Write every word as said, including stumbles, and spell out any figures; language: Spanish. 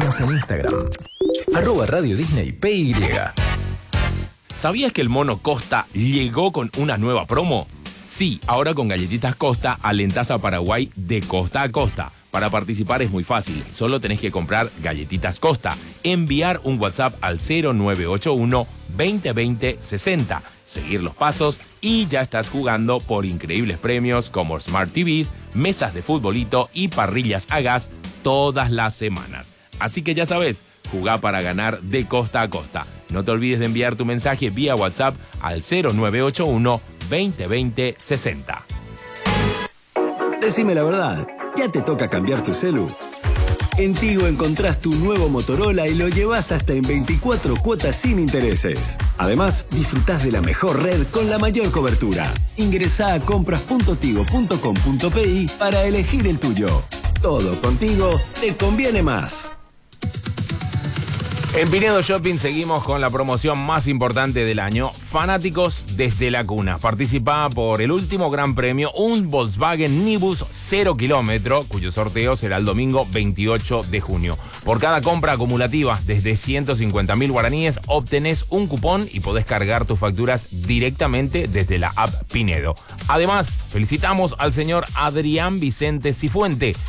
Seguinos en Instagram, arroba Radio Disney P Y. ¿Sabías que el mono Costa llegó con una nueva promo? Sí, ahora con galletitas Costa alentás a Paraguay de costa a costa. Para participar es muy fácil, solo tenés que comprar galletitas Costa, enviar un WhatsApp al cero nueve ocho uno, veinte veinte, sesenta, seguir los pasos y ya estás jugando por increíbles premios como Smart T Vs, mesas de futbolito y parrillas a gas todas las semanas. Así que ya sabes, jugá para ganar de costa a costa. No te olvides de enviar tu mensaje vía WhatsApp al cero nueve ocho uno, veinte veinte, sesenta. Decime la verdad, ¿ya te toca cambiar tu celu? En Tigo encontrás tu nuevo Motorola y lo llevas hasta en veinticuatro cuotas sin intereses. Además, disfrutás de la mejor red con la mayor cobertura. Ingresá a compras punto tigo punto com punto pi para elegir el tuyo. Todo contigo te conviene más. En Pinedo Shopping seguimos con la promoción más importante del año, Fanáticos desde la cuna. Participa por el último gran premio, un Volkswagen Nibus cero kilómetro, cuyo sorteo será el domingo veintiocho de junio. Por cada compra acumulativa desde ciento cincuenta mil guaraníes, obtenés un cupón y podés cargar tus facturas directamente desde la app Pinedo. Además, felicitamos al señor Adrián Vicente Cifuente,